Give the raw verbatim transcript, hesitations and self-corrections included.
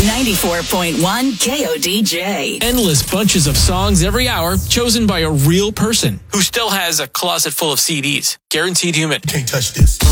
ninety-four point one K O D J. Endless bunches of songs every hour, chosen by a real person who still has a closet full of C Ds. Guaranteed Human. Can't touch this.